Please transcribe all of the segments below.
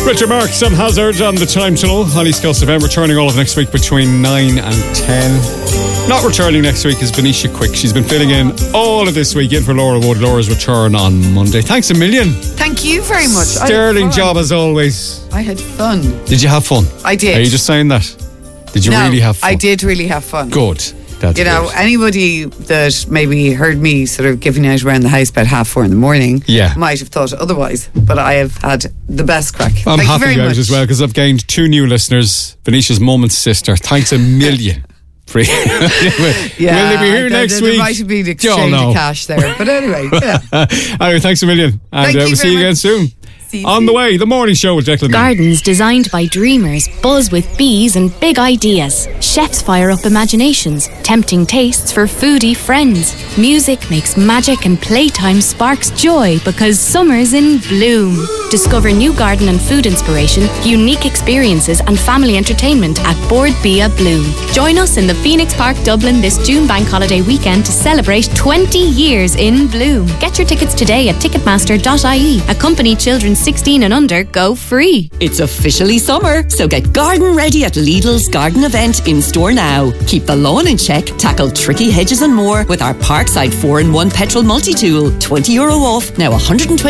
Richard Marks and Hazard on the time tunnel on East Coast FM, returning all of next week between 9 and 10. Not returning next week is Benicia Quick. She's been filling in all of this week in for Laura Wood. Laura's return on Monday. Thanks a million. Thank you very much. Sterling job as always. I had fun. Did you have fun? I did. Are you just saying that? Did you really have fun? I did really have fun. Good. That's good. Anybody that maybe heard me sort of giving out around the house about 4:30 in the morning might have thought otherwise, but I have had the best crack. I'm Thank happy you very about much. it as well, because I've gained 2 new listeners. Venetia's mum and sister. Thanks a million. Will they be here next week? There might have been exchange of cash there, but anyway, Anyway, thanks a million, and we'll see you again soon. On the way, the morning show with Declan. Gardens designed by dreamers buzz with bees and big ideas. Chefs fire up imaginations, tempting tastes for foodie friends. Music makes magic and playtime sparks joy because summer's in bloom. Discover new garden and food inspiration, unique experiences and family entertainment at Board Bia Bloom. Join us in the Phoenix Park, Dublin this June bank holiday weekend to celebrate 20 years in bloom. Get your tickets today at ticketmaster.ie. Accompany children 16 and under go free. It's officially summer, so get garden ready at Lidl's garden event in store now. Keep the lawn in check, tackle tricky hedges and more with our Parkside 4-in-1 petrol multi-tool. €20 off, now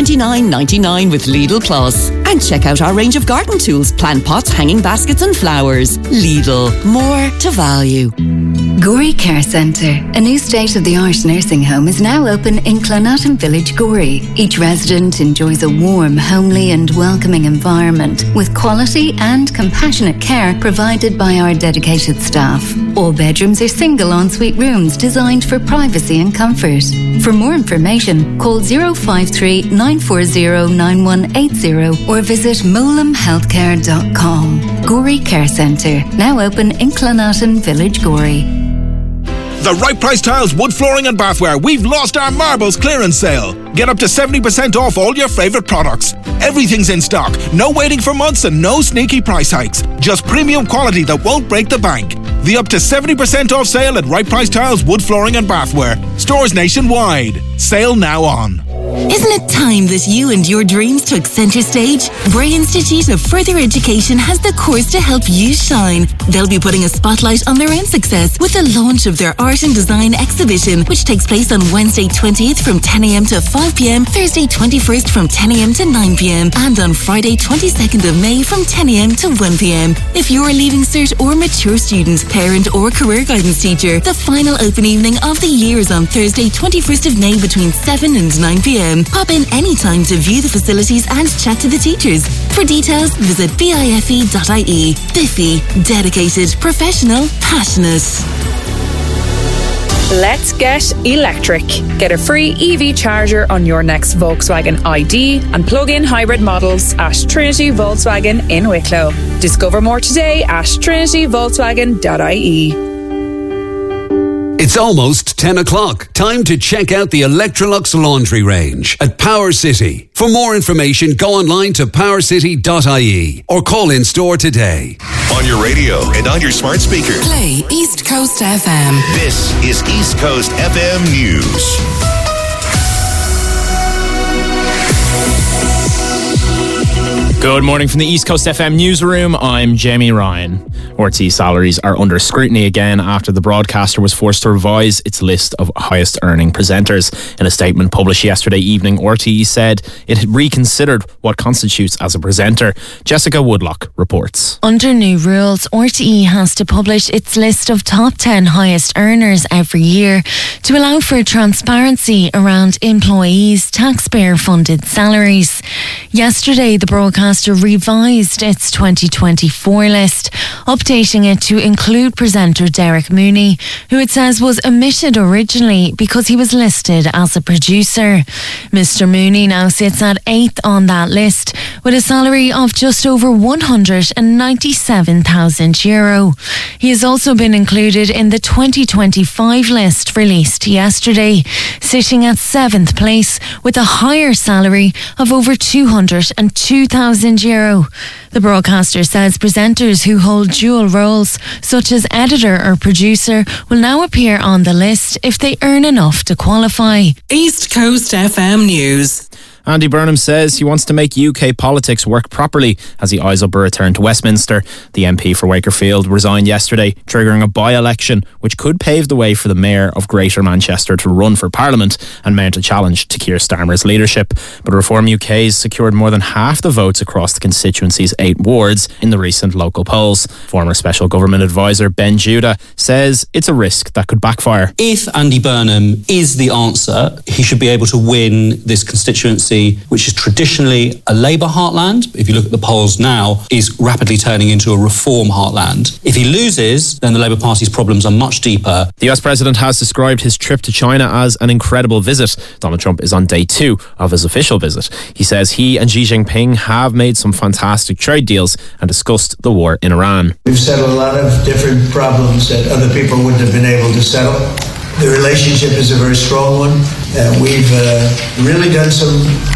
$129.99 with Lidl Plus. And check out our range of garden tools, plant pots, hanging baskets and flowers. Lidl, more to value. Gorey Care Centre, a new state-of-the-art nursing home, is now open in Clonatton Village, Gorey. Each resident enjoys a warm, homely and welcoming environment with quality and compassionate care provided by our dedicated staff. All bedrooms are single ensuite rooms designed for privacy and comfort. For more information, call 053 940 9180 or visit molamhealthcare.com. Gorey Care Centre, now open in Clonatton Village, Gorey. The Right Price Tiles Wood Flooring and Bathware. We've lost our marbles clearance sale. Get up to 70% off all your favourite products. Everything's in stock. No waiting for months and no sneaky price hikes. Just premium quality that won't break the bank. The up to 70% off sale at Right Price Tiles Wood Flooring and Bathware. Stores nationwide. Sale now on. Isn't it time that you and your dreams took centre stage? Bray Institute of Further Education has the course to help you shine. They'll be putting a spotlight on their own success with the launch of their Art and Design exhibition, which takes place on Wednesday 20th from 10 a.m. to 5 p.m, Thursday 21st from 10 a.m. to 9 p.m, and on Friday 22nd of May from 10 a.m. to 1 p.m. If you're a Leaving Cert or mature student, parent or career guidance teacher, the final open evening of the year is on Thursday 21st of May between 7 and 9 p.m. Pop in anytime to view the facilities and chat to the teachers. For details, visit bife.ie. Biffy, dedicated, professional, passionate. Let's get electric. Get a free EV charger on your next Volkswagen ID and plug-in hybrid models at Trinity Volkswagen in Wicklow. Discover more today at trinityvolkswagen.ie. It's almost 10 o'clock. Time to check out the Electrolux laundry range at Power City. For more information, go online to powercity.ie or call in store today. On your radio and on your smart speaker. Play East Coast FM. This is East Coast FM News. Good morning from the East Coast FM newsroom. I'm Jamie Ryan. RTÉ salaries are under scrutiny again after the broadcaster was forced to revise its list of highest earning presenters. In a statement published yesterday evening, RTÉ said it had reconsidered what constitutes as a presenter. Jessica Woodlock reports. Under new rules, RTÉ has to publish its list of top 10 highest earners every year to allow for transparency around employees' taxpayer-funded salaries. Yesterday, the broadcaster revised its 2024 list, updating it to include presenter Derek Mooney, who it says was omitted originally because he was listed as a producer. Mr. Mooney now sits at 8th on that list with a salary of just over €197,000. He has also been included in the 2025 list released yesterday, sitting at 7th place with a higher salary of over €202,000. The broadcaster says presenters who hold dual roles, such as editor or producer, will now appear on the list if they earn enough to qualify. East Coast FM News. Andy Burnham says he wants to make UK politics work properly as he eyes up a return to Westminster. The MP for Wakerfield resigned yesterday, triggering a by-election which could pave the way for the Mayor of Greater Manchester to run for Parliament and mount a challenge to Keir Starmer's leadership. But Reform UK's secured more than half the votes across the constituency's 8 wards in the recent local polls. Former Special Government Advisor Ben Judah says it's a risk that could backfire. If Andy Burnham is the answer, he should be able to win this constituency, which is traditionally a Labour heartland. If you look at the polls now, is rapidly turning into a Reform heartland. If he loses, then the Labour Party's problems are much deeper. The US President has described his trip to China as an incredible visit. Donald Trump is on day 2 of his official visit. He says he and Xi Jinping have made some fantastic trade deals and discussed the war in Iran. We've settled a lot of different problems that other people wouldn't have been able to settle. The relationship is a very strong one. We've really done some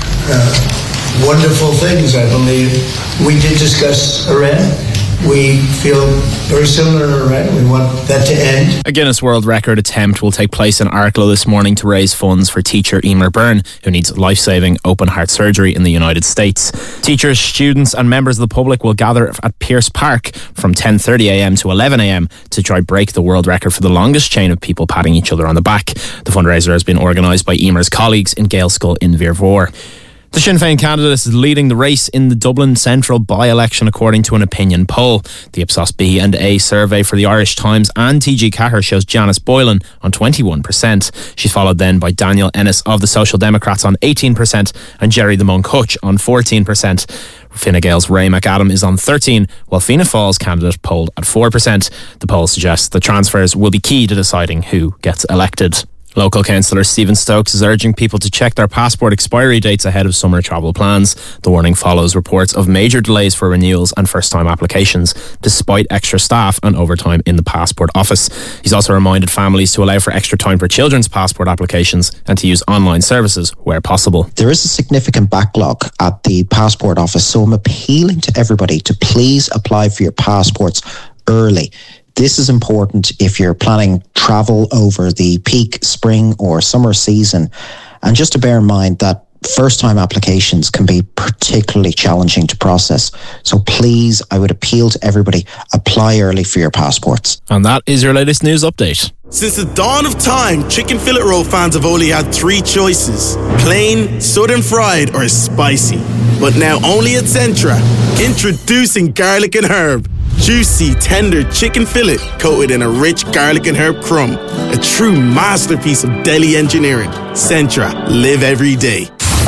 wonderful things, I believe. We did discuss Iran. We feel very similar to Iran. We want that to end. A Guinness World Record attempt will take place in Arklow this morning to raise funds for teacher Emer Byrne, who needs life-saving open heart surgery in the United States. Teachers, students and members of the public will gather at Pierce Park from 10:30am to 11am to try break the world record for the longest chain of people patting each other on the back. The fundraiser has been organised by Emer's colleagues in Gaelscoil in Virvor. The Sinn Féin candidate is leading the race in the Dublin Central by-election according to an opinion poll. The Ipsos B&A survey for the Irish Times and TG Cahir shows Janice Boylan on 21%. She's followed then by Daniel Ennis of the Social Democrats on 18% and Jerry the Monk Hutch on 14%. Fine Gael's Ray McAdam is on 13%, while Fianna Fáil's candidate polled at 4%. The poll suggests the transfers will be key to deciding who gets elected. Local councillor Stephen Stokes is urging people to check their passport expiry dates ahead of summer travel plans. The warning follows reports of major delays for renewals and first-time applications, despite extra staff and overtime in the passport office. He's also reminded families to allow for extra time for children's passport applications and to use online services where possible. There is a significant backlog at the passport office, so I'm appealing to everybody to please apply for your passports early. This is important if you're planning travel over the peak spring or summer season. And just to bear in mind that first-time applications can be particularly challenging to process. So please, I would appeal to everybody, apply early for your passports. And that is your latest news update. Since the dawn of time, chicken fillet roll fans have only had 3 choices: plain, southern fried, or spicy. But now only at Centra, introducing garlic and herb. Juicy, tender chicken fillet coated in a rich garlic and herb crumb. A true masterpiece of deli engineering. Centra, live every day.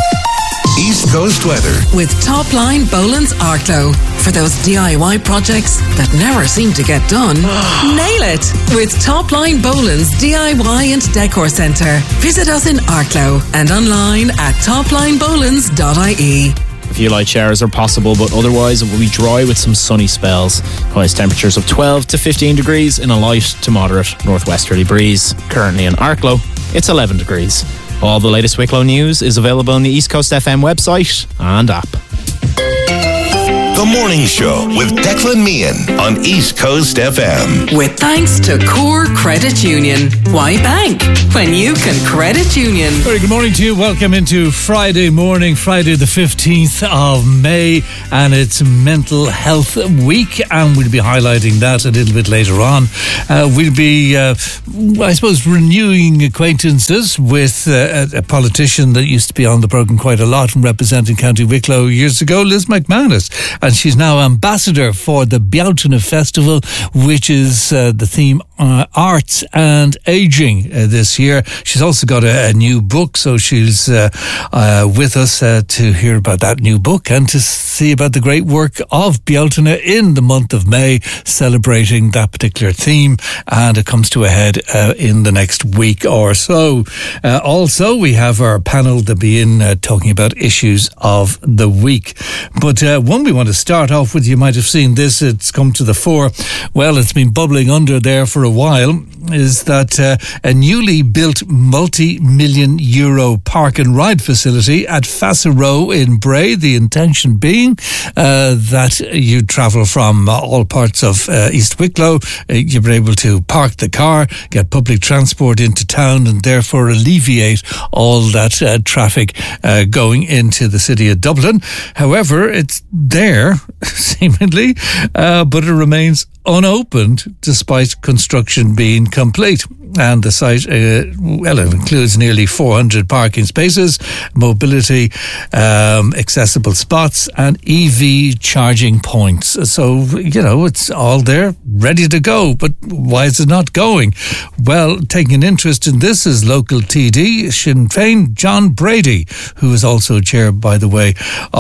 East Coast weather with Topline Boland's Arklow. For those DIY projects that never seem to get done, nail it with Topline Boland's DIY and Decor Centre. Visit us in Arklow and online at toplinebolands.ie. A few light showers are possible, but otherwise it will be dry with some sunny spells. Highest temperatures of 12 to 15 degrees in a light to moderate northwesterly breeze. Currently in Arklow, it's 11 degrees. All the latest Wicklow news is available on the East Coast FM website and app. The Morning Show with Declan Meehan on East Coast FM. With thanks to Core Credit Union. Why bank when you can credit union? Very good morning to you. Welcome into Friday morning, Friday the 15th of May, and it's Mental Health Week, and we'll be highlighting that a little bit later on. We'll be, I suppose, renewing acquaintances with a politician that used to be on the programme quite a lot and representing County Wicklow years ago, Liz McManus. And she's now ambassador for the Bealtaine Festival, which is the theme Arts and Aging this year. She's also got a new book, so she's with us to hear about that new book and to see about the great work of Bealtaine in the month of May, celebrating that particular theme, and it comes to a head in the next week or so. Also, we have our panel to be in talking about issues of the week. But one we want to start off with, you might have seen this, it's come to the fore. Well, it's been bubbling under there for a while, is that a newly built multi-million euro park and ride facility at Fassero in Bray, the intention being that you travel from all parts of East Wicklow, you're able to park the car, get public transport into town, and therefore alleviate all that traffic going into the city of Dublin. However, it's there, seemingly, but it remains unopened despite construction being complete. And the site, it includes nearly 400 parking spaces, mobility, accessible spots, and EV charging points. So, it's all there, ready to go. But why is it not going? Well, taking an interest in this is local TD, Sinn Féin, John Brady, who is also chair, by the way,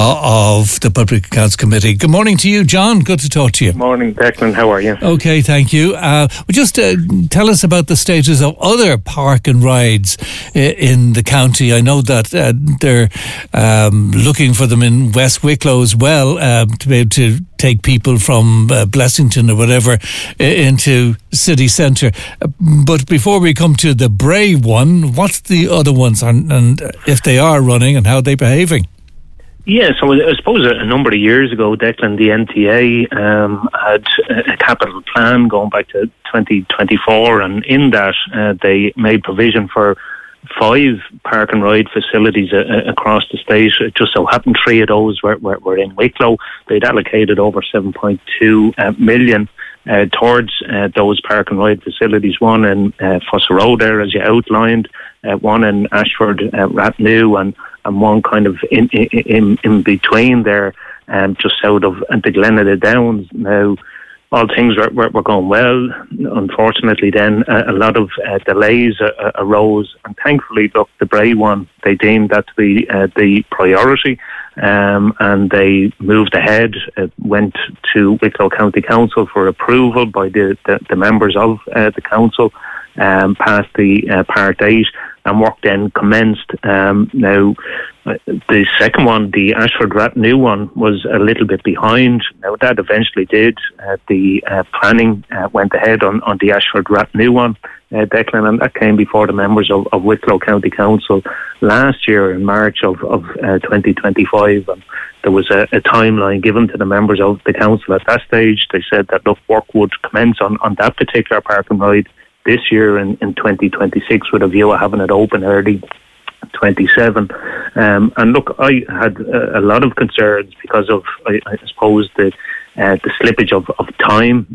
of the Public Accounts Committee. Good morning to you, John. Good to talk to you. Morning, Declan. How are you? Okay, thank you. Just tell us about the status of other park and rides in the county. I know that they're looking for them in West Wicklow as well, to be able to take people from Blessington or whatever into city centre. But before we come to the Bray one, what's the other ones, and if they are running, and how are they behaving? Yeah, so I suppose a number of years ago, Declan, the NTA had a capital plan going back to 2024, and in that they made provision for 5 park and ride facilities across the state. It just so happened 3 of those were in Wicklow. They'd allocated over 7.2 million towards those park and ride facilities. One in Fassero there, as you outlined, one in Ashford, Rathnew, and one kind of in between there, just south of the Glen of the Downs. Now, all things were going well. Unfortunately, then a lot of delays arose, and thankfully, look, the Bray one, they deemed that to be the priority, and they moved ahead. It went to Wicklow County Council for approval by the members of the council, past the Part 8, and work then commenced. Now, the second one, the Ashford Rathnew one, was a little bit behind. Now, that eventually did. The planning went ahead on the Ashford Rathnew one, Declan, and that came before the members of Wicklow County Council last year in March of 2025. And there was a timeline given to the members of the council at that stage. They said that, look, work would commence on that particular park and ride this year in 2026, with a view of having it open early 27. And look, I had a lot of concerns because of, I suppose, the slippage of time.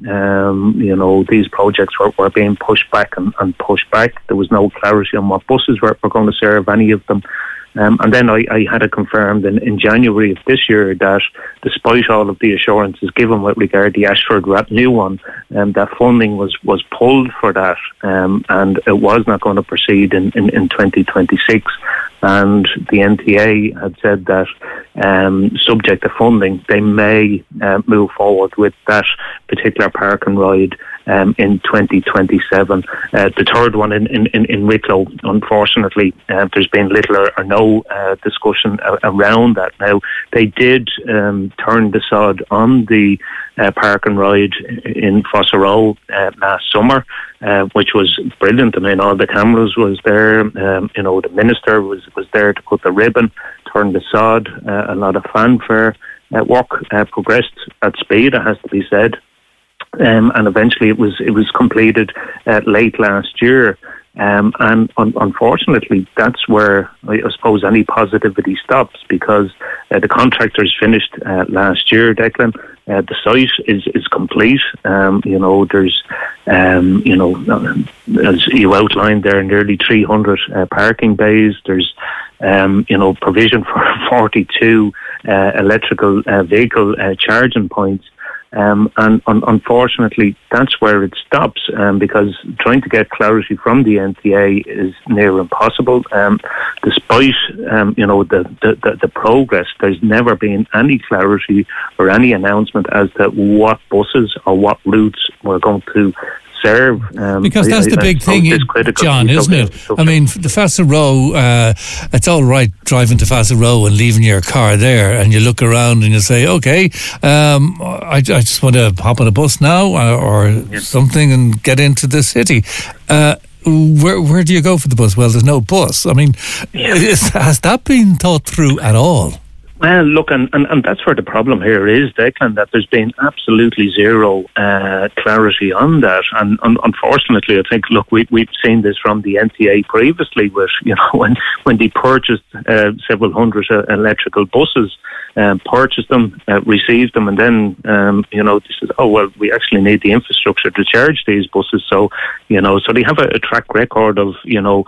These projects were being pushed back and pushed back. There was no clarity on what buses were going to serve any of them. And then I had it confirmed in January of this year that, despite all of the assurances given with regard to the Ashford Rathnew one, that funding was pulled for that, and it was not going to proceed in 2026. And the NTA had said that, subject to funding, they may move forward with that particular park and ride in 2027. The third one in Wicklow, unfortunately, there's been little or no discussion around that. Now, they did turn the sod on the park and ride in Fassero last summer, which was brilliant. I mean, all the cameras was there. The minister was there to cut the ribbon, turn the sod. A lot of fanfare. Work progressed at speed, it has to be said. And eventually it was completed late last year. And unfortunately, that's where I suppose any positivity stops, because the contractors finished last year, Declan. The site is complete. There's, as you outlined there, nearly 300 parking bays. There's, provision for 42 electrical vehicle charging points. And unfortunately, that's where it stops, because trying to get clarity from the NTA is near impossible. Despite the progress, there's never been any clarity or any announcement as to what buses or what routes we're going to serve. Because that's the big thing, John, isn't it? I mean, the Fassa Row, it's all right driving to Fassa Row and leaving your car there, and you look around and you say, okay, I just want to hop on a bus now or something and get into the city. Where do you go for the bus? Well, there's no bus. I mean, has that been thought through at all? Well, look, and that's where the problem here is, Declan, that there's been absolutely zero clarity on that. And unfortunately, I think, look, we've seen this from the NTA previously, with, you know, when they purchased several hundred electrical buses, purchased them, received them, and then, you know, they said, oh, well, we actually need the infrastructure to charge these buses. So, you know, so they have a track record of, you know,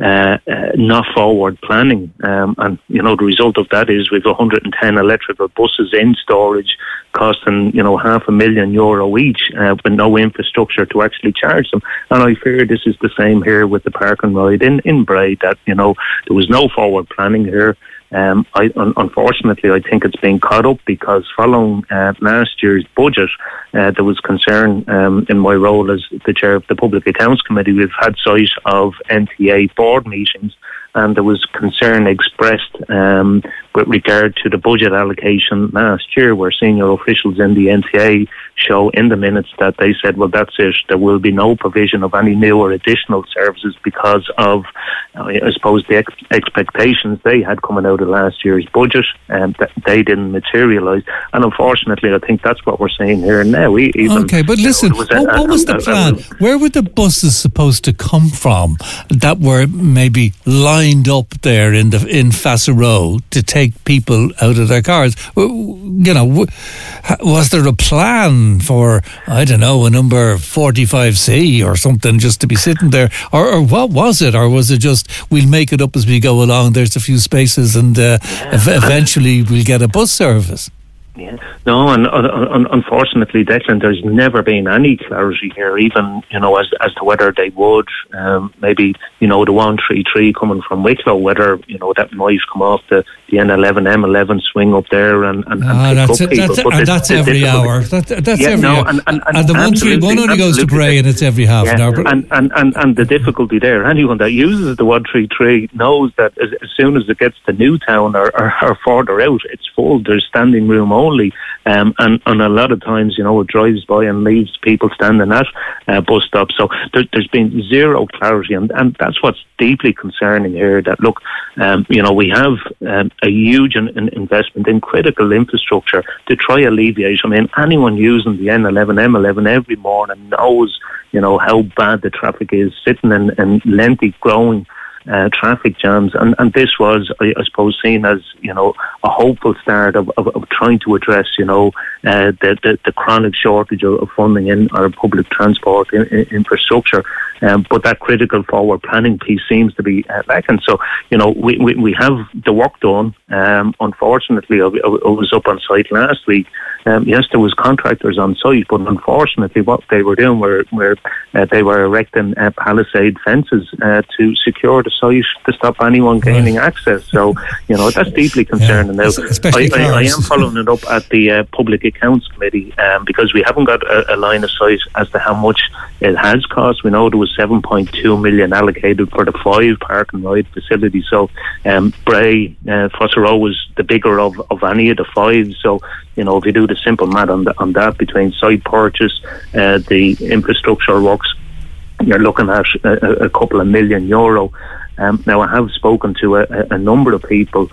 not forward planning. And, you know, the result of that is we've 110 electrical buses in storage costing, you know, €500,000 each, with no infrastructure to actually charge them. And I fear this is the same here with the park and ride in Bray, that, you know, there was no forward planning here. Unfortunately, I think it's been caught up because following last year's budget, there was concern in my role as the chair of the Public Accounts Committee. We've had sight of NTA board meetings, and there was concern expressed with regard to the budget allocation last year, where senior officials in the NTA show in the minutes that they said, well, that's it, there will be no provision of any new or additional services because of, I suppose, the expectations they had coming out of last year's budget, and that they didn't materialise. And unfortunately, I think that's what we're seeing here now. Okay, but listen, what was the plan? Where were the buses supposed to come from that were maybe lined up there in Fassa Row to take people out of their cars? You know, was there a plan for, I don't know, a number 45C or something just to be sitting there? Or what was it? Or was it just, we'll make it up as we go along, there's a few spaces and eventually we'll get a bus service? Yeah. No, and unfortunately, Declan, there's never been any clarity here, even, you know, as to whether they would, maybe, you know, the 133 coming from Wicklow, whether, you know, that might come off the N11, M11 swing up there and pick up people. That's every hour. That's every hour. And the 131 only goes to Bray, and it's every half an hour. And the difficulty there, anyone that uses the 133 knows that as soon as it gets to Newtown or further out, it's full. There's standing room only, and a lot of times, you know, it drives by and leaves people standing at bus stops. So there's been zero clarity, and that's what's deeply concerning here. That, look, you know, we have a huge investment in critical infrastructure to try alleviate. I mean, anyone using the N11, M11 every morning knows, you know, how bad the traffic is, sitting in lengthy, growing traffic jams, and this was, I suppose, seen as, you know, a hopeful start of trying to address, you know, the chronic shortage of funding in our public transport infrastructure. But that critical forward planning piece seems to be lacking. So, you know, we have the work done. Unfortunately, I was up on site last week. Yes, there was contractors on site, but unfortunately what they were doing were they were erecting palisade fences to secure the site to stop anyone gaining access. So, you know, that's deeply concerning. Now, I am following it up at the Public Accounts Committee because we haven't got a line of sight as to how much it has cost. We know there was 7.2 million allocated for the 5 park and ride facilities. So Bray, Fassa Row was the bigger of any of the 5. So, you know, if you do the simple math on that between site purchase, the infrastructure works, you're looking at a couple of €1 million. Now, I have spoken to a number of people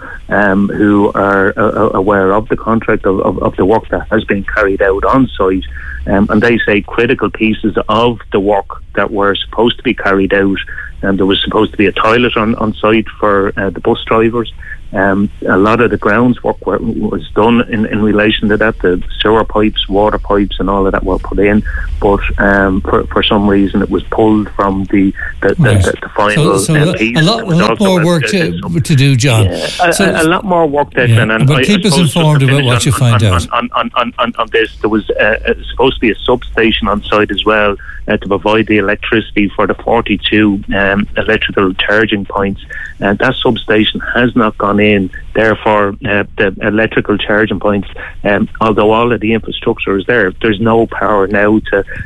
who are aware of the contract, of the work that has been carried out on site, and they say critical pieces of the work that were supposed to be carried out, and there was supposed to be a toilet on site for the bus drivers. A lot of the grounds work was done in relation to that. The sewer pipes, water pipes and all of that were put in, but for some reason it was pulled from the final piece. A lot more work to do, John. Yeah, a lot more work, Declan. But keep us informed about what you find out. On this, there was supposed to be a substation on site as well to provide the electricity for the 42 electrical charging points. That substation has not gone gone in. Therefore, the electrical charging points, although all of the infrastructure is there, there's no power now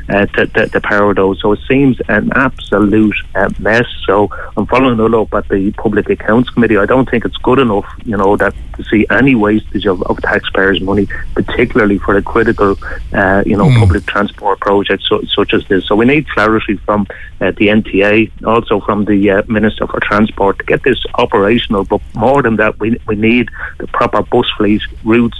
to power those. So it seems an absolute mess. So I'm following it up at the Public Accounts Committee. I don't think it's good enough, that to see any wastage of taxpayers' money, particularly for the critical, public transport projects such as this. So we need clarity from the NTA, also from the Minister for Transport, to get this operational. But more than that, we need the proper bus fleet, routes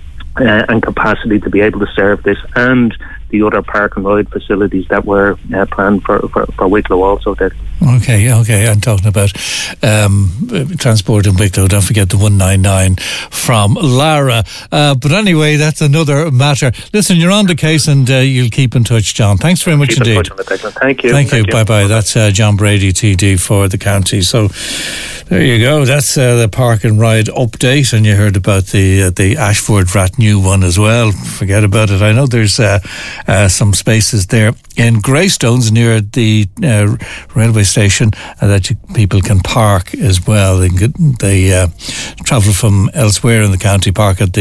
and capacity to be able to serve this, and the other park and ride facilities that were planned for Wicklow also did. Okay. I'm talking about transport in Wicklow. Don't forget the 199 from Lara. But anyway, that's another matter. Listen, you're on the case, and you'll keep in touch, John. Thanks very much indeed. Thank you. Thank you. Bye-bye. That's John Brady, TD for the county. So there you go. That's the park and ride update. And you heard about the Ashford Rat new one as well. Forget about it. I know there's some spaces there in Greystones near the railway station that people can park as well. They travel from elsewhere in the county, park at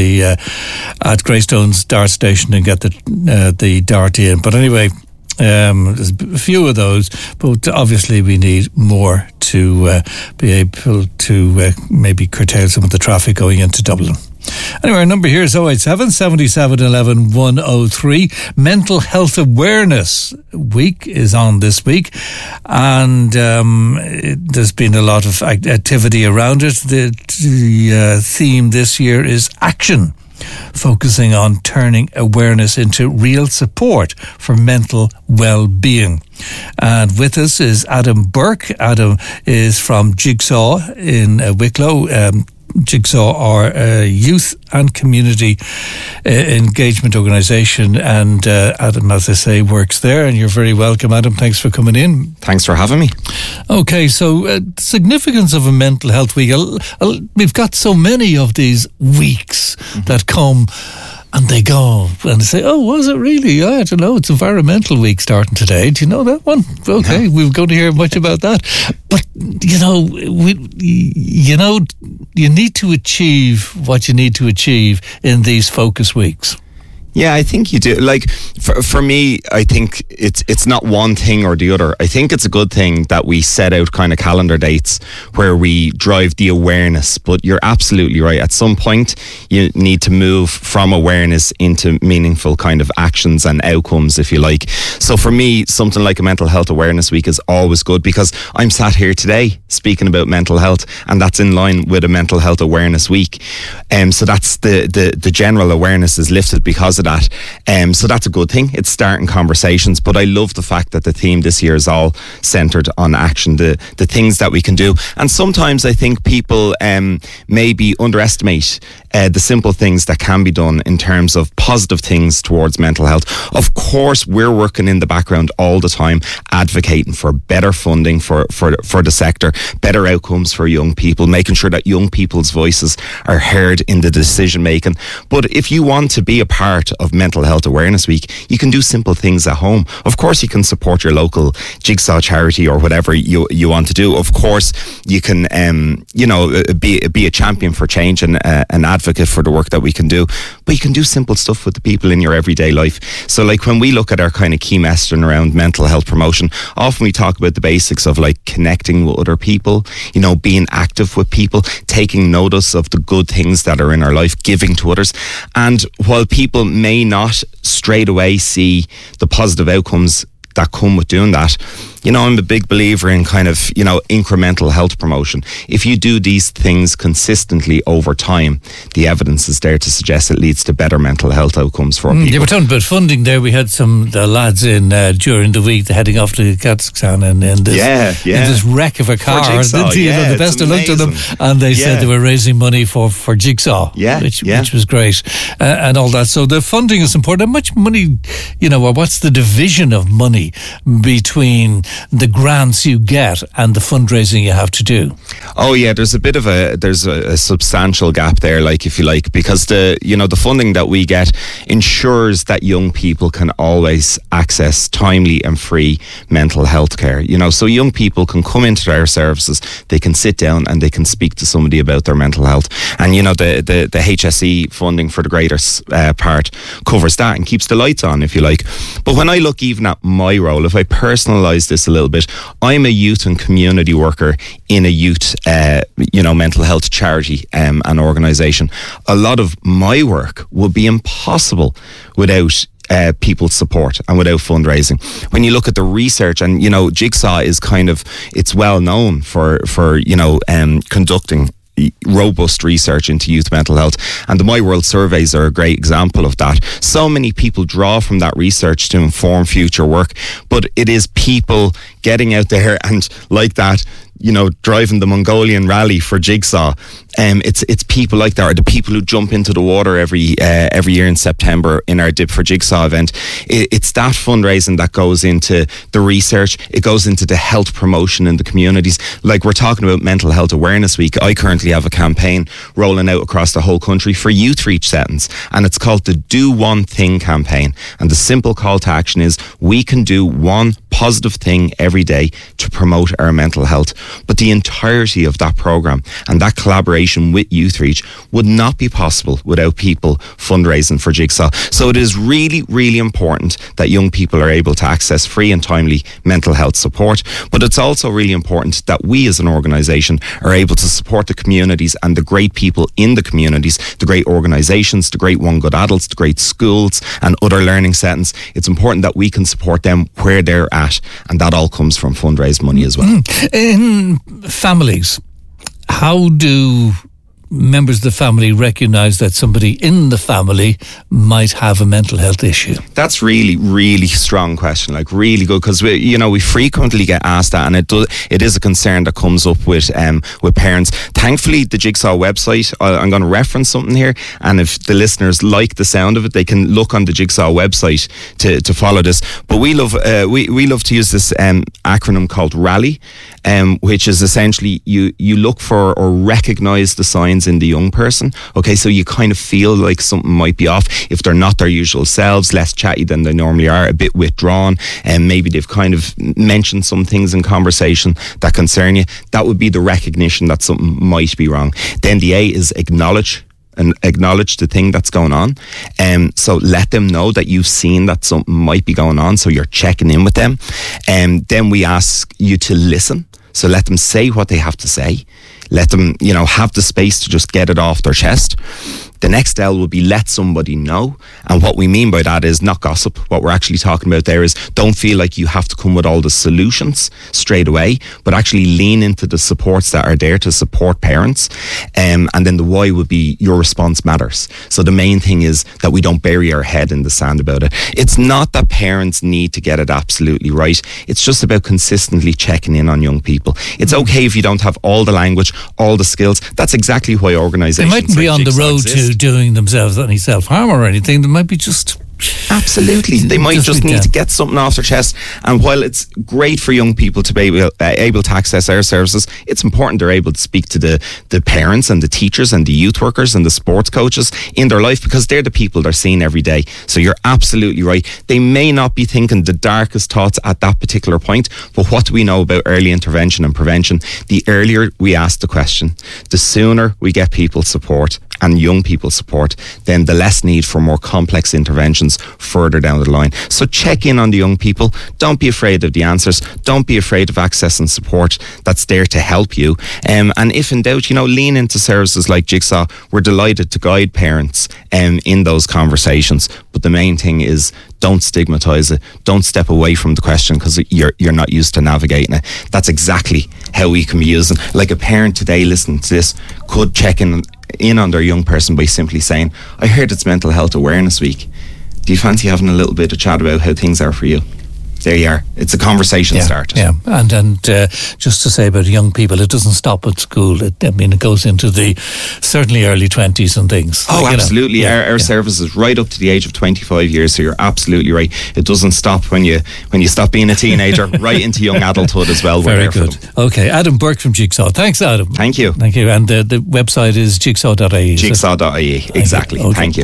at Greystones Dart Station and get the Dart in. But anyway, there's a few of those, but obviously we need more to be able to maybe curtail some of the traffic going into Dublin. Anyway, our number here is 087 77 11 103. Mental Health Awareness Week is on this week, and there's been a lot of activity around it. The theme this year is action, focusing on turning awareness into real support for mental well-being. And with us is Adam Burke. Adam is from Jigsaw in Wicklow. Jigsaw are a youth and community engagement organisation, and Adam, as I say, works there, and you're very welcome, Adam. Thanks for coming in. Thanks for having me. Okay, so significance of a mental health week. We've got so many of these weeks that come and they go and they say, oh, was it really? I don't know, it's Environmental Week starting today. Do you know that one? Okay, we're going to hear much about that. But, you need to achieve what you need to achieve in these focus weeks. Yeah, I think you do. Like, for me, I think it's not one thing or the other. I think it's a good thing that we set out kind of calendar dates where we drive the awareness. But you're absolutely right. At some point, you need to move from awareness into meaningful kind of actions and outcomes, if you like. So for me, something like a Mental Health Awareness Week is always good, because I'm sat here today speaking about mental health, and that's in line with a Mental Health Awareness Week. So that's the general awareness is lifted because of that. So that's a good thing. It's starting conversations. But I love the fact that the theme this year is all centred on action, the things that we can do. And sometimes I think people maybe underestimate the simple things that can be done in terms of positive things towards mental health. Of course, we're working in the background all the time, advocating for better funding for the sector, better outcomes for young people, making sure that young people's voices are heard in the decision making. But if you want to be a part of Mental Health Awareness Week, you can do simple things at home. Of course, you can support your local Jigsaw charity or whatever you want to do. Of course, you can be a champion for change and an advocate for the work that we can do. But you can do simple stuff with the people in your everyday life. So like when we look at our kind of key messaging around mental health promotion, often we talk about the basics of like connecting with other people, being active with people, taking notice of the good things that are in our life, giving to others. And while people may not straight away see the positive outcomes that come with doing that, I'm a big believer in kind of, incremental health promotion. If you do these things consistently over time, the evidence is there to suggest it leads to better mental health outcomes for people. Yeah, we're talking about funding there. We had the lads in during the week heading off to Kazakhstan in this wreck of a car. The best of luck to them. And they said they were raising money for Jigsaw, which was great, and all that. So the funding is important. How much money, or what's the division of money between the grants you get and the fundraising you have to do? Oh yeah, there's a substantial gap there, like, if you like, because the funding that we get ensures that young people can always access timely and free mental health care. So young people can come into our services, they can sit down and they can speak to somebody about their mental health. And the HSE funding for the greater part covers that and keeps the lights on, if you like. But when I look even at my role, if I personalise this a little bit, I'm a youth and community worker in a youth mental health charity and organisation. A lot of my work would be impossible without people's support and without fundraising. When you look at the research, and Jigsaw is it's well known for conducting robust research into youth mental health, and the My World surveys are a great example of that. So many people draw from that research to inform future work, but it is people getting out there and, like that, driving the Mongolian rally for Jigsaw. It's people like that, or the people who jump into the water every year in September in our Dip for Jigsaw event. It's that fundraising that goes into the research. It goes into the health promotion in the communities. Like, we're talking about Mental Health Awareness Week. I currently have a campaign rolling out across the whole country for youth reach settings, and it's called the Do One Thing campaign. And the simple call to action is, we can do one positive thing every day to promote our mental health. But the entirety of that programme and that collaboration with Youth Reach would not be possible without people fundraising for Jigsaw. So it is really, really important that young people are able to access free and timely mental health support. But it's also really important that we as an organisation are able to support the communities and the great people in the communities, the great organisations, the great One Good Adults, the great schools and other learning settings. It's important that we can support them where they're at, and that all comes from fundraised money as well. In families, how do members of the family recognise that somebody in the family might have a mental health issue? That's really, really strong question, like really good, because we frequently get asked that, and it is a concern that comes up with parents. Thankfully, the Jigsaw website, I'm going to reference something here, and if the listeners like the sound of it, they can look on the Jigsaw website to follow this. But we love to use this acronym called RALLY, which is essentially you look for or recognise the signs in the young person. Okay, so you kind of feel like something might be off if they're not their usual selves, less chatty than they normally are, a bit withdrawn, and maybe they've kind of mentioned some things in conversation that concern you. That would be the recognition that something might be wrong. Then the A is acknowledge the thing that's going on. So let them know that you've seen that something might be going on, so you're checking in with them. Then we ask you to listen. So let them say what they have to say. Let them, have the space to just get it off their chest. The next L will be let somebody know. And what we mean by that is not gossip. What we're actually talking about there is, don't feel like you have to come with all the solutions straight away, but actually lean into the supports that are there to support parents. And then the Y would be, your response matters. So the main thing is that we don't bury our head in the sand about it. It's not that parents need to get it absolutely right. It's just about consistently checking in on young people. It's okay if you don't have all the language, all the skills. That's exactly why organisations they mightn't be on the road to doing themselves any self-harm or anything. They might be just... Absolutely. They might just need to get something off their chest. And while it's great for young people to be able to access our services, it's important they're able to speak to the parents and the teachers and the youth workers and the sports coaches in their life, because they're the people they're seeing every day. So you're absolutely right. They may not be thinking the darkest thoughts at that particular point, but what do we know about early intervention and prevention? The earlier we ask the question, the sooner we get people support and young people support, then the less need for more complex interventions further down the line. So check in on the young people. Don't be afraid of the answers. Don't be afraid of accessing support that's there to help you. And if in doubt, lean into services like Jigsaw. We're delighted to guide parents in those conversations. But the main thing is, don't stigmatise it. Don't step away from the question because you're not used to navigating it. That's exactly how we can be using. Like a parent today listening to this could check in on their young person by simply saying, I heard it's Mental Health Awareness Week. Do you fancy having a little bit of chat about how things are for you? there you are. It's a conversation starter. Yeah, and just to say about young people, it doesn't stop at school. It goes into the certainly early 20s and things. Oh, absolutely. Our service is right up to the age of 25 years, so you're absolutely right. It doesn't stop when you stop being a teenager, right into young adulthood as well. Very good. Okay, Adam Burke from Jigsaw. Thanks, Adam. Thank you. Thank you. And the website is jigsaw.ie. Jigsaw.ie, exactly. Okay. Thank you.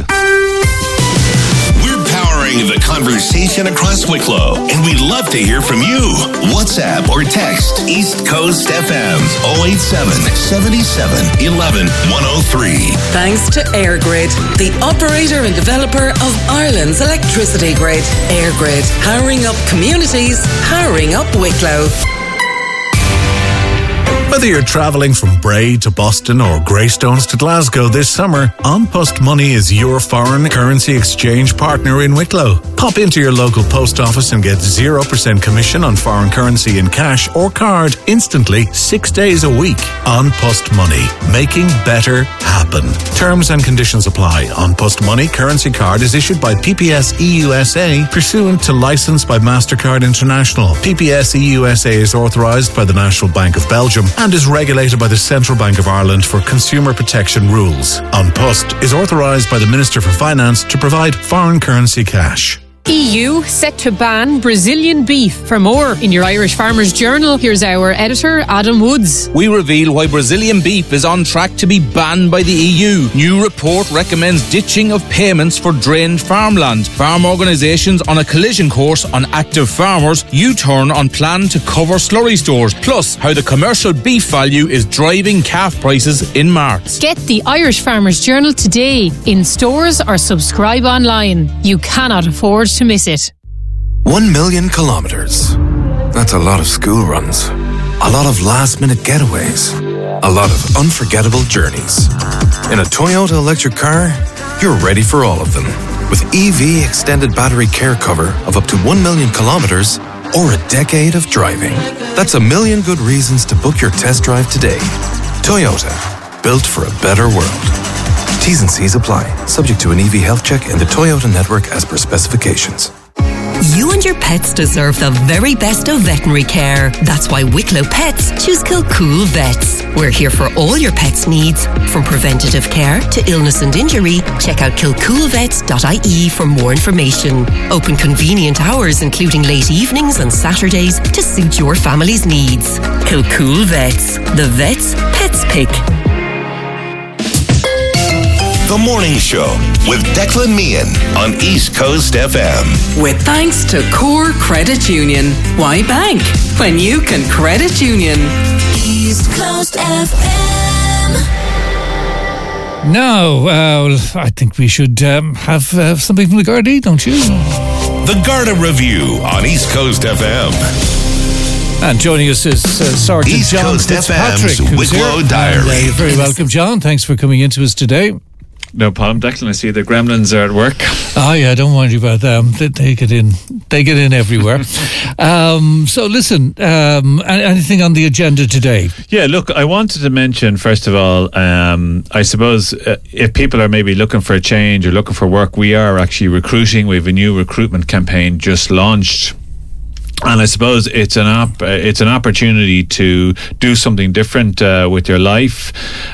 The conversation across Wicklow, and we'd love to hear from you. WhatsApp or text East Coast FM 087 77 11 103. Thanks to EirGrid, the operator and developer of Ireland's electricity grid. EirGrid, powering up communities, powering up Wicklow. Whether you're travelling from Bray to Boston or Greystones to Glasgow this summer, An Post Money is your foreign currency exchange partner in Wicklow. Pop into your local post office and get 0% commission on foreign currency in cash or card instantly 6 days a week. An Post Money, making better happen. Terms and conditions apply. An Post Money currency card is issued by PPS EUSA pursuant to license by MasterCard International. PPS EUSA is authorised by the National Bank of Belgium and is regulated by the Central Bank of Ireland for consumer protection rules. An Post is authorised by the Minister for Finance to provide foreign currency cash. EU set to ban Brazilian beef. For more in your Irish Farmers Journal, here's our editor, Adam Woods. We reveal why Brazilian beef is on track to be banned by the EU. New report recommends ditching of payments for drained farmland. Farm organisations on a collision course on active farmers. U-turn on plan to cover slurry stores. Plus, how the commercial beef value is driving calf prices in March. Get the Irish Farmers Journal today in stores or subscribe online. You cannot afford to miss it. 1 million kilometres. That's a lot of school runs. A lot of last-minute getaways. A lot of unforgettable journeys. In a Toyota electric car, you're ready for all of them. With EV extended battery care cover of up to 1 million kilometres or a decade of driving. That's a million good reasons to book your test drive today. Toyota, built for a better world. T's and C's apply. Subject to an EV health check in the Toyota network as per specifications. You and your pets deserve the very best of veterinary care. That's why Wicklow Pets choose Kilcool Vets. We're here for all your pets' needs. From preventative care to illness and injury, check out kilcoolvets.ie for more information. Open convenient hours including late evenings and Saturdays to suit your family's needs. Kilcool Vets. The vets pets pick. The Morning Show with Declan Meehan on East Coast FM. With thanks to Core Credit Union. Why bank when you can credit union? East Coast FM. Now, I think we should have something from the Gardaí, don't you? The Garda Review on East Coast FM. And joining us is Sergeant East John Coast Fitzpatrick, FM's Wicklow Diary. You're very welcome, John. Thanks for coming into us today. No problem, Declan. I see the gremlins are at work. Oh yeah, don't worry about them. They get in. They get in everywhere. So listen, anything on the agenda today? Yeah, look, I wanted to mention first of all, I suppose if people are maybe looking for a change or looking for work, we are actually recruiting. We have a new recruitment campaign just launched. And I suppose it's an opportunity to do something different with your life,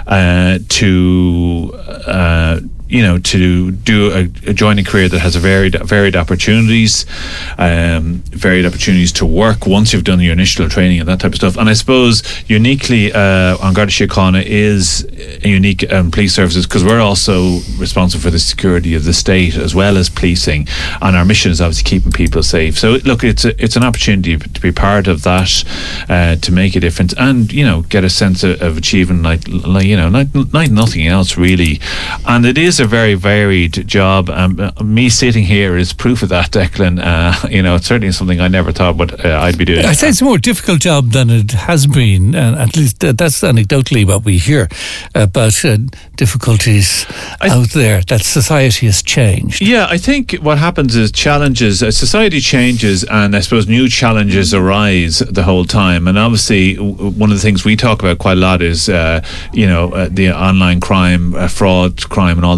to do a join a career that has varied opportunities, varied opportunities to work once you've done your initial training and that type of stuff. And I suppose uniquely, An Garda Síochána is a unique police services because we're also responsible for the security of the state as well as policing, and our mission is obviously keeping people safe. So look, it's an opportunity to be part of that, to make a difference, and get a sense of achieving like nothing else really. And it is a very varied job. Me sitting here is proof of that, Declan. It's certainly something I never thought I'd be doing. I'd say it's a more difficult job than it has been, and at least that's anecdotally what we hear about difficulties out there, that society has changed. Yeah, I think what happens is challenges, society changes, and I suppose new challenges arise the whole time. And obviously one of the things we talk about quite a lot is the online crime, fraud crime and all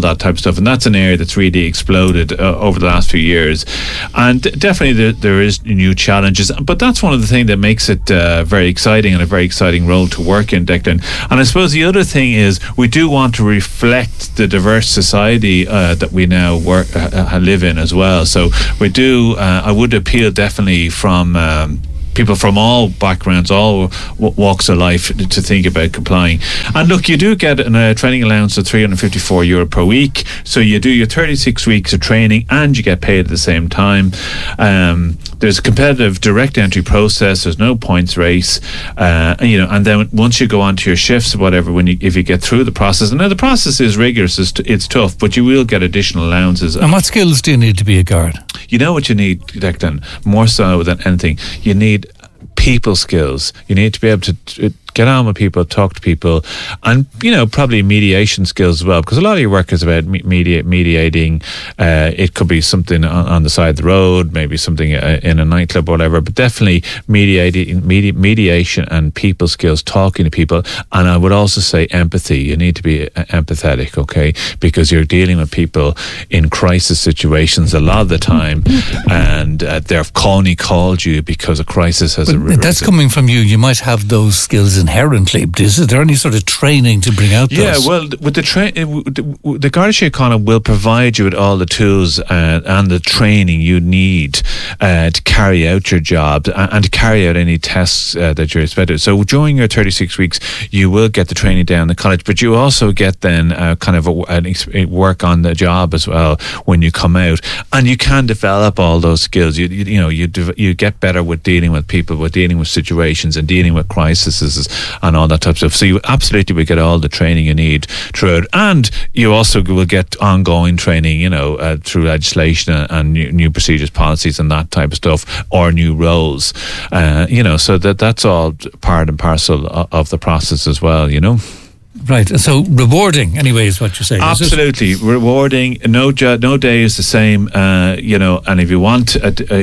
that type of stuff. And that's an area that's really exploded over the last few years. And definitely there is new challenges, but that's one of the things that makes it very exciting and a very exciting role to work in, Declan. And I suppose the other thing is we do want to reflect the diverse society that we now live in as well. So we do, I would appeal definitely from people from all backgrounds, all walks of life, to think about complying. And look, you do get a training allowance of €354 per week, so you do your 36 weeks of training and you get paid at the same time. There's a competitive direct entry process. There's no points race, and then once you go on to your shifts or whatever, if you get through the process, and now the process is rigorous, it's tough, but you will get additional allowances. And what skills do you need to be a guard? You know what you need, Declan, more so than anything, you need people skills. You need to be able to get on with people, talk to people, and probably mediation skills as well, because a lot of your work is about mediating. It could be something on the side of the road, maybe something in a nightclub or whatever, but definitely mediation and people skills, talking to people. And I would also say empathy. You need to be empathetic, okay, because you're dealing with people in crisis situations a lot of the time, and they've only called you because a crisis has arisen. That's coming from you. You might have those skills inherently. Is there any sort of training to bring out those? Yeah, well, with the Garda Síochána will provide you with all the tools and the training you need to carry out your job and to carry out any tests that you're expected. So during your 36 weeks, you will get the training down the college, but you also get then kind of a work on the job as well when you come out, and you can develop all those skills. You get better with dealing with people, with dealing with situations, and dealing with crises and all that type of stuff. So you absolutely will get all the training you need throughout, and you also will get ongoing training, through legislation and new procedures, policies, and that type of stuff, or new roles. So that's all part and parcel of the process as well. Right, so rewarding, anyway, is what you're saying. Absolutely rewarding. No day is the same, and if you want,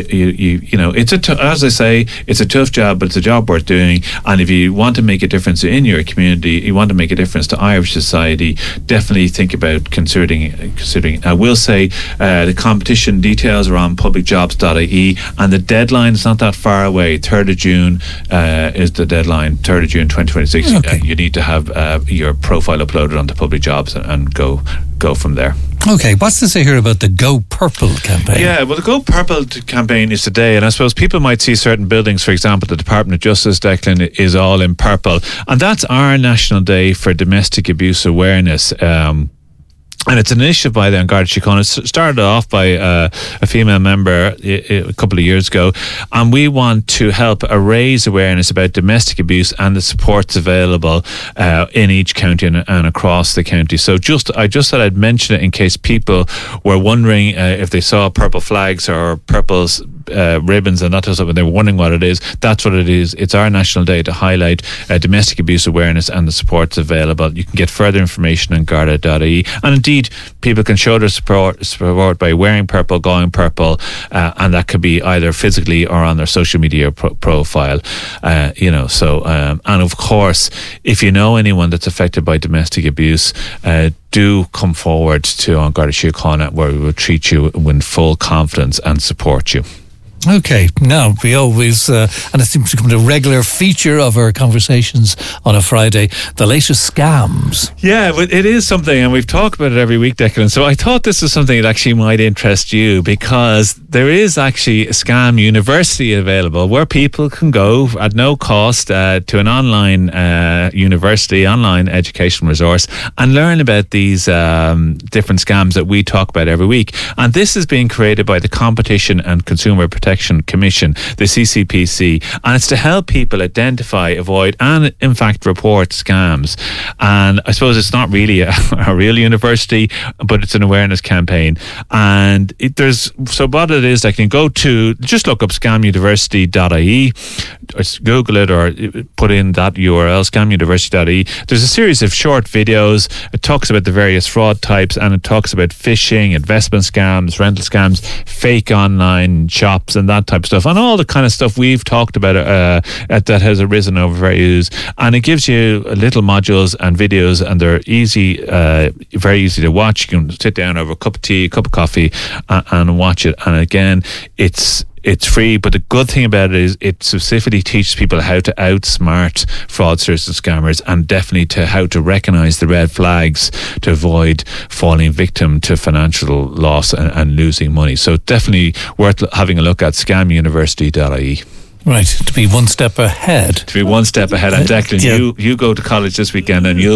it's as I say, it's a tough job, but it's a job worth doing. And if you want to make a difference in your community, you want to make a difference to Irish society, definitely think about considering. I will say the competition details are on publicjobs.ie, and the deadline is not that far away. 3rd of June is the deadline. 3rd of June 2026. Okay. You need to have your profile uploaded onto Public Jobs and go from there. Okay, what's to say here about the Go Purple campaign? Yeah, well, the Go Purple campaign is today, and I suppose people might see certain buildings, for example, the Department of Justice, Declan, is all in purple, and that's our National Day for Domestic Abuse Awareness. And it's an initiative by the Garda Síochána. It started off by a female member a couple of years ago, and we want to help raise awareness about domestic abuse and the supports available in each county and across the county. So I just thought I'd mention it in case people were wondering if they saw purple flags or purple ribbons and that sort of stuff, and they were wondering what it is. That's what it is. It's our National Day to highlight domestic abuse awareness and the supports available. You can get further information on garda.ie, and indeed people can show their support by wearing purple, going purple, and that could be either physically or on their social media profile. And of course, if you know anyone that's affected by domestic abuse, do come forward to Garda Síochána, where we will treat you with full confidence and support you. Okay, now we always, and it seems to become a regular feature of our conversations on a Friday, the latest scams. Yeah, but it is something, and we've talked about it every week, Declan. So I thought this was something that actually might interest you, because there is actually a scam university available where people can go at no cost to an online university, online education resource, and learn about these different scams that we talk about every week. And this is being created by the Competition and Consumer Protection Commission, the CCPC, and it's to help people identify, avoid, and in fact report scams. And I suppose it's not really a real university, but it's an awareness campaign. And so what it is, I can go to, just look up scamuniversity.ie, or Google it, or put in that URL, scamuniversity.ie. There's a series of short videos. It talks about the various fraud types, and it talks about phishing, investment scams, rental scams, fake online shops, and that type of stuff, and all the kind of stuff we've talked about that has arisen over various years. And it gives you little modules and videos, and they're easy, very easy to watch. You can sit down over a cup of tea, a cup of coffee, and watch it. And again, it's free, but the good thing about it is it specifically teaches people how to outsmart fraudsters and scammers, and definitely to how to recognise the red flags to avoid falling victim to financial loss and losing money. So definitely worth having a look at scamuniversity.ie. Right, to be one step ahead. To be one step ahead. And Declan, Yeah. you go to college this weekend, and you'll